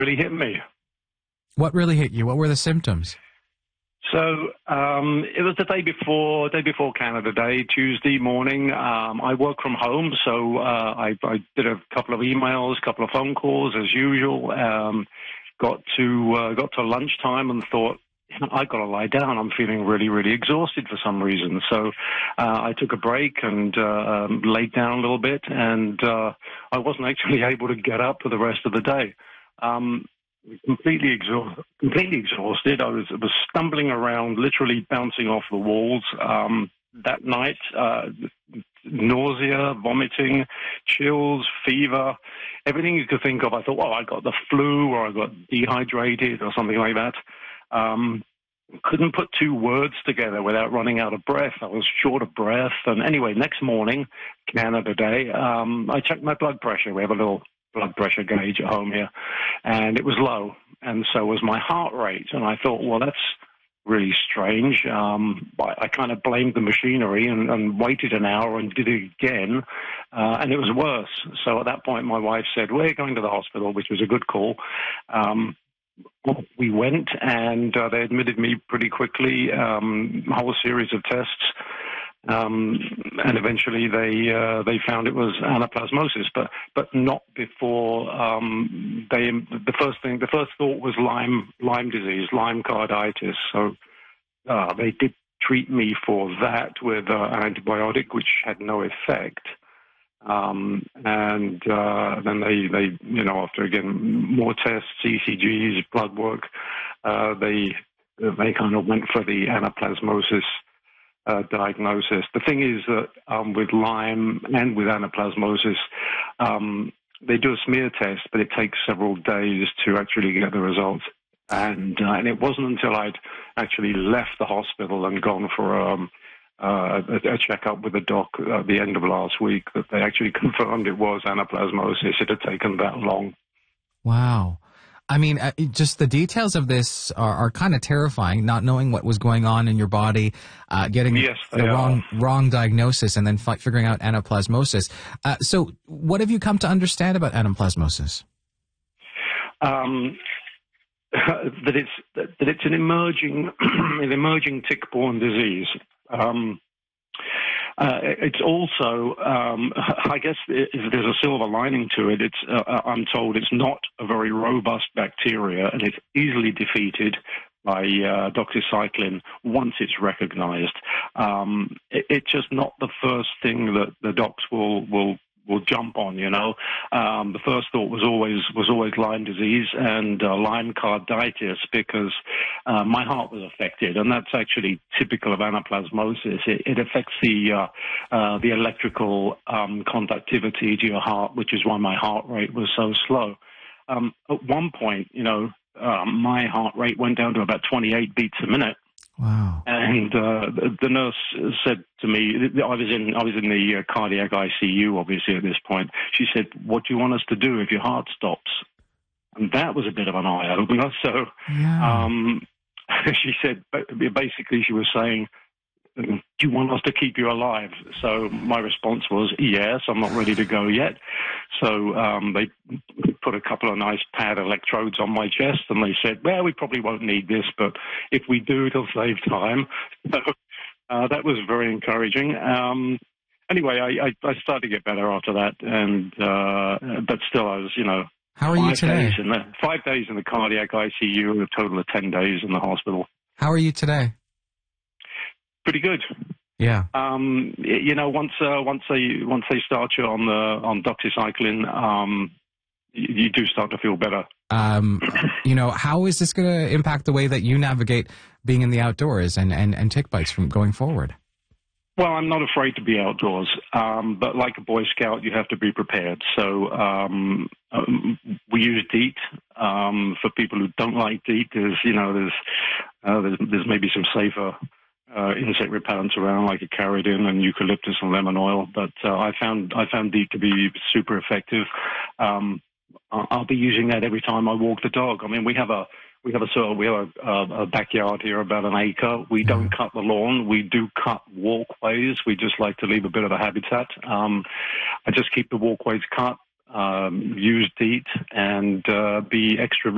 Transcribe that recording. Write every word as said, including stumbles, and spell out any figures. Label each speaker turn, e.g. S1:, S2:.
S1: really hit me.
S2: What really hit you? What were the symptoms?
S1: So um, it was the day before, day before Canada Day, Tuesday morning. Um, I work from home, so uh, I, I did a couple of emails, a couple of phone calls as usual. Um, got to uh, got to lunchtime and thought, I got to lie down. I'm feeling really, really exhausted for some reason. So uh, I took a break and uh, um, laid down a little bit, and uh, I wasn't actually able to get up for the rest of the day. Um, completely, exha- completely exhausted. I was, I was stumbling around, literally bouncing off the walls. Um, that night, uh, nausea, vomiting, chills, fever, everything you could think of. I thought, well, I got the flu or I got dehydrated or something like that. Um, couldn't put two words together without running out of breath. I was short of breath. And anyway, next morning, Canada Day, um, I checked my blood pressure. We have a little blood pressure gauge at home here, and it was low, and so was my heart rate. And I thought, well, that's really strange. Um, I, I kind of blamed the machinery and, and waited an hour and did it again, uh, and it was worse. So at that point, my wife said, we're going to the hospital, which was a good call. Um, we went, and uh, they admitted me pretty quickly, um, a whole series of tests. Um, and eventually they uh, they found it was anaplasmosis, but but not before um, they. The first thing, the first thought was Lyme Lyme disease, Lyme carditis. So uh, they did treat me for that with uh, an antibiotic, which had no effect. Um, and uh, then they they you know after again more tests, E C Gs, blood work, uh, they they kind of went for the anaplasmosis Uh, diagnosis. The thing is that um, with Lyme and with anaplasmosis, um, they do a smear test, but it takes several days to actually get the results. And uh, and it wasn't until I'd actually left the hospital and gone for um, uh, a, a checkup with the doc at the end of last week that they actually confirmed it was anaplasmosis. It had taken that long.
S2: Wow. I mean, uh, just the details of this are, are kind of terrifying, not knowing what was going on in your body, uh, getting
S1: yes,
S2: the wrong wrong diagnosis, and then fi- figuring out anaplasmosis. Uh, so what have you come to understand about anaplasmosis?
S1: Um, that it's that it's an emerging an emerging tick-borne disease. Um, Uh, it's also, um, I guess, if there's a silver lining to it, it's, uh, I'm told it's not a very robust bacteria, and it's easily defeated by uh, doxycycline once it's recognized. Um, it, it's just not the first thing that the docs will will will jump on, you know. Um, the first thought was always was always Lyme disease and uh, Lyme carditis, because uh, my heart was affected, and that's actually typical of anaplasmosis. It, it affects the uh, uh, the electrical um, conductivity to your heart, which is why my heart rate was so slow. Um, at one point, you know, uh, my heart rate went down to about twenty-eight beats a minute.
S2: Wow!
S1: And uh, the, the nurse said to me, I was in I was in the uh, cardiac I C U, obviously at this point. She said, "What do you want us to do if your heart stops?" And that was a bit of an eye opener. So,
S2: yeah.
S1: um, she said, basically, she was saying, "Do you want us to keep you alive?" So my response was, "Yes, I'm not ready to go yet." So um, they put a couple of nice pad electrodes on my chest, and they said, "Well, we probably won't need this, but if we do, it'll save time." So uh, that was very encouraging. Um, anyway, I, I, I started to get better after that, and uh, but still, I was, you know,
S2: how are you today?
S1: Days in the, five days in the cardiac I C U, a total of ten days in the hospital.
S2: How are you today?
S1: Pretty good.
S2: Yeah.
S1: Um, you know, once uh, once they once they start you on the on doxycycline, um, you, you do start to feel better.
S2: Um, you know, how is this going to impact the way that you navigate being in the outdoors and, and, and tick bites from going forward?
S1: Well, I'm not afraid to be outdoors, um, but like a Boy Scout, you have to be prepared. So um, um, we use DEET. Um, for people who don't like DEET, there's you know there's uh, there's, there's maybe some safer Uh, insect repellents around, like a Caridin and eucalyptus and lemon oil, but uh, I found I found DEET to be super effective. Um, I'll be using that every time I walk the dog. I mean, we have a we have a sort of we have a, a backyard here, about an acre. We don't cut the lawn. We do cut walkways. We just like to leave a bit of a habitat. Um, I just keep the walkways cut, um, use DEET, and uh, be extra